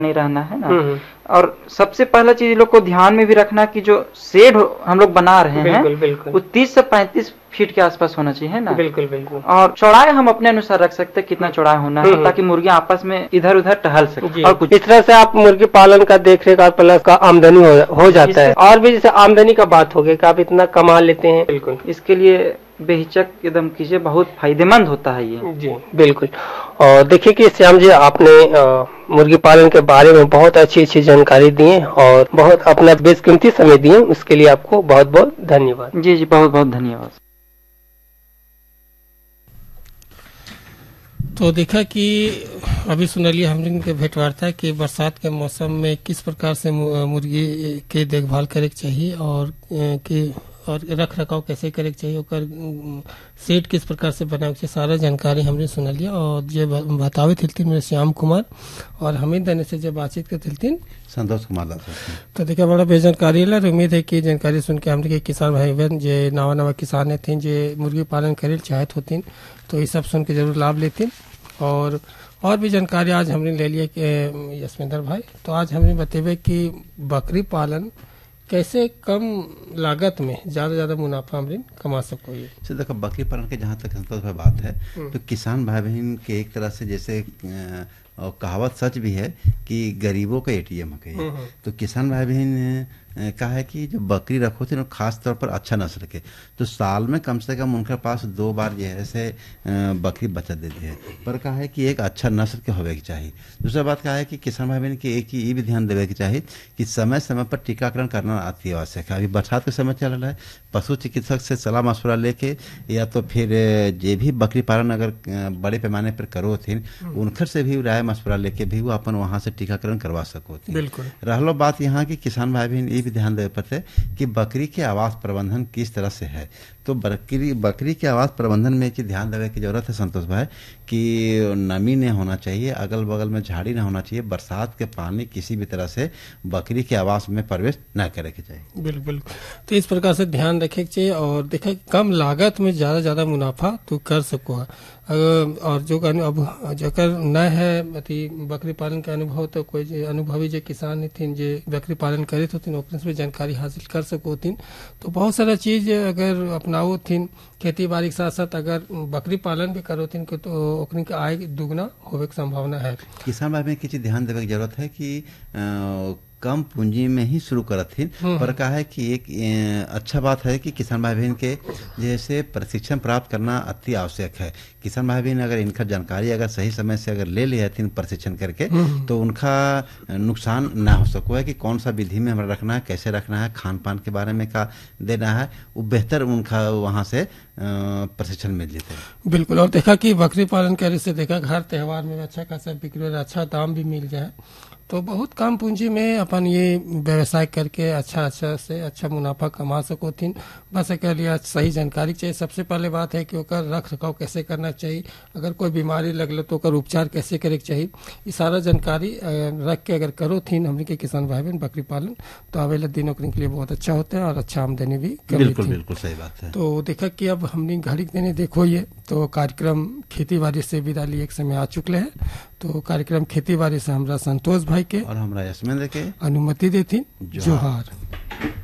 नहीं रहना है ना। और सबसे पहला चीज लोग को ध्यान में भी रखना कि जो शेड हम लोग बना रहे हैं वो 30 से 35 फीट के आसपास होना चाहिए ना। बिल्कुल बिल्कुल। और चौड़ाई हम अपने अनुसार रख सकते हैं कितना चौड़ाई होना है, ताकि मुर्गियां आपस में इधर उधर टहल सके। और कुछ इस तरह से आप मुर्गी पालन का देख रेख और प्लस का आमदनी हो जाता है। और भी जैसे आमदनी का बात हो गई कि आप इतना कमा लेते हैं। बिल्कुल, इसके लिए बेहिचक एकदम कीजिए, बहुत फायदेमंद होता है ये। जी बिल्कुल। और देखिए कि श्याम जी आपने मुर्गी पालन के बारे में बहुत अच्छी अच्छी जानकारी दी है और बहुत अपना बेशकीमती समय दिए, उसके लिए आपको बहुत बहुत धन्यवाद। जी जी, बहुत बहुत धन्यवाद। तो देखा कि अभी सुन लिया हम लोग के भेंटवार्ता कि बरसात के मौसम में किस प्रकार से मुर्गी के देखभाल करे के चाहिए और रख रखाव कैसे करे के चाहिए, और सेट किस प्रकार से बनाए चाहिए, सारा जानकारी हमने सुन लिया। और ये बतावे थे मेरे श्याम कुमार और हमें देने से जब बातचीत करते थे संतोष कुमार। तो देखा बड़ा बेजानकारी है। उम्मीद है कि जानकारी सुन के हम किसान भाई बहन जो नवा नवा किसान थे जो मुर्गी पालन करे चाहत होती तो ये सब सुन के जरूर लाभ लेती। और भी जानकारी आज हमने ले लिया कि यशविंदर भाई, तो आज हमने बतेबे कि बकरी पालन कैसे कम लागत में ज्यादा मुनाफा हम कमा सको। ये देखो बकरी पालन के जहाँ तक संतोष भाई बात है तो किसान भाई बहन के एक तरह से जैसे और कहावत सच भी है कि गरीबों का एटीएम है। तो किसान भाई बहन कहा है कि जो बकरी रखो थे खास तौर पर अच्छा नस्ल के, तो साल में कम से कम उनके पास 2 बार जो है से बकरी बच्चा देती है, पर कहा है कि एक अच्छा नस्ल के होवे की चाहिए। दूसरा बात कहा है कि किसान भाई बहन की एक ही ये भी ध्यान देवे की चाहिए कि समय समय पर टीकाकरण करना अति आवश्यक है। अभी बरसात का समय चल रहा है, पशु चिकित्सक से सलाह मशवरा लेके या तो फिर जे भी बकरी पालन अगर बड़े पैमाने पर करो थे उनकर से भी राय मशवरा लेके भी वो अपन वहाँ से टीकाकरण करवा सको। बिल्कुल। रहलो बात यहाँ की किसान भाई बहन भी ध्यान दे पाते कि बकरी के आवास प्रबंधन किस तरह से है। तो बकरी के आवास प्रबंधन में एक ध्यान देने की जरूरत है संतोष भाई कि नमी नहीं होना चाहिए, अगल बगल में झाड़ी नहीं होना चाहिए, बरसात के पानी किसी भी तरह से बकरी के आवास में प्रवेश न करे के चाहिए। बिल्कुल, तो इस प्रकार से ध्यान रखे के चाहिए और देखा कम लागत में ज्यादा मुनाफा तू कर सको। और जो अब जकर न है अथी बकरी पालन के अनुभव, तो कोई अनुभवी जो किसान थी जो बकरी पालन करे होती ओकरे जानकारी हासिल कर सको थी। तो बहुत सारा चीज अगर अपनाओ थी खेती बाड़ी के साथ साथ अगर बकरी पालन भी करो थी तो ओकनी के आय दुगना होवे की संभावना है। किसान भाई में किसी ध्यान देवे की जरूरत है कि कम पूंजी में ही शुरू करत थी, पर कहा है कि एक अच्छा बात है कि किसान भाई बहन के जैसे प्रशिक्षण प्राप्त करना अति आवश्यक है। किसान भाई बहन अगर इनका जानकारी अगर सही समय से अगर ले लिया थी प्रशिक्षण करके तो उनका नुकसान ना हो सको है कि कौन सा विधि में हमें रखना है, कैसे रखना है, खान पान के बारे में क्या देना है, वो बेहतर उनका वहाँ से प्रशिक्षण मिल जाते हैं। बिल्कुल, और देखा कि बकरी पालन करे से देखा हर त्योहार में अच्छा खासा बिक्री और अच्छा दाम भी मिल जाए, तो बहुत कम पूंजी में अपन ये व्यवसाय करके अच्छा से अच्छा मुनाफा कमा सको थी। बस के लिए सही जानकारी चाहिए। सबसे पहले बात है कि ओकर रख रखाव कैसे करना चाहिए, अगर कोई बीमारी लगल तो ओकर उपचार कैसे करे के चाहिए, ये सारा जानकारी रख के अगर करो थी हमने के किसान भाई बहन बकरी पालन तो आवेला दिनों के लिए बहुत अच्छा होता है और अच्छा आमदनी भी बिल्कुल बिल्कुल सही बात है। तो देखा कि अब हमने घड़ी देने देखो ये तो कार्यक्रम खेती बाड़ी से विदा लिए एक समय आ चुकले है। तो कार्यक्रम खेती बाड़ी से हमरा संतोष भाई के और हमरा यशमेंद्र के अनुमति देती जोहार।